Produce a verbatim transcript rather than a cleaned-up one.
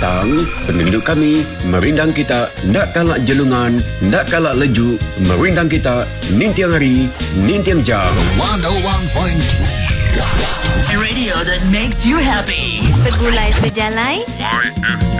datang, penduduk kami merindang kita nak kalak jelungan, nak kalak leju, merindang kita nintiang hari, nintiang jam. one oh one point three Radio that makes you happy. Segulai sejalai Y F